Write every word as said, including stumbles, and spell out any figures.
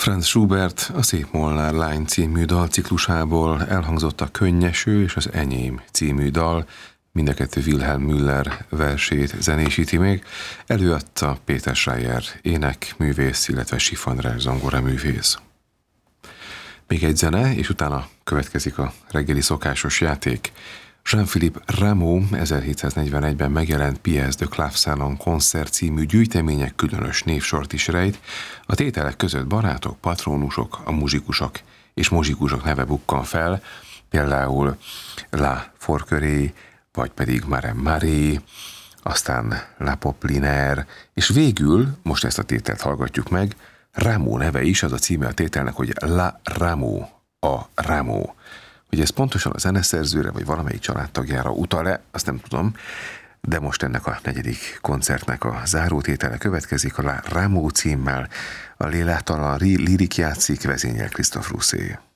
Franz Schubert a Szép Molnár lány című dalciklusából elhangzott a Könnyeső és az Enyém című dal, mind a kettő Wilhelm Müller versét zenésíti még, előadta Péter Schreier énekművész, illetve Sif András zongoraművész. Még egy zene, és utána következik a reggeli szokásos játék. Jean-Philippe Rameau ezerhétszáznegyvenegyben megjelent Pièce de Clavecin koncert című gyűjtemények különös névsort is rejt. A tételek között barátok, patrónusok, a muzsikusok és muzsikusok neve bukkan fel, például La Forquerie, vagy pedig Marem Maré, aztán La Poplinaire, és végül, most ezt a tételt hallgatjuk meg, Rameau neve is, az a címe a tételnek, hogy La Rameau, a Rameau. Hogy ez pontosan a zeneszerzőre, vagy valamelyik családtagjára utal-e, azt nem tudom, de most ennek a negyedik koncertnek a zárótétele következik, a La Rameau címmel, a lélátalan lírik játszik, vezényel Christophe Rousset.